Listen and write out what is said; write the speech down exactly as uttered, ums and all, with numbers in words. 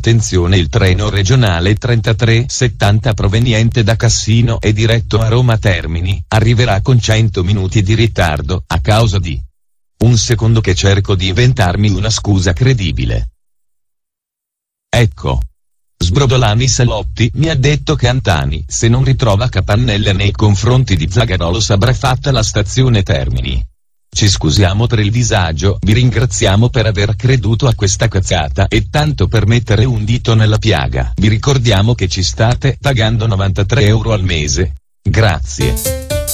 Attenzione, il treno regionale trentatré settanta proveniente da Cassino e diretto a Roma Termini arriverà con cento minuti di ritardo a causa di... Un secondo che cerco di inventarmi una scusa credibile. Ecco. Sbrodolani Salotti mi ha detto che Antani, se non ritrova capannelle nei confronti di Zaganolo, saprà fatta la stazione Termini. Ci scusiamo per il disagio, vi ringraziamo per aver creduto a questa cazzata e tanto per mettere un dito nella piaga. Vi ricordiamo che ci state pagando novantatré euro al mese. Grazie.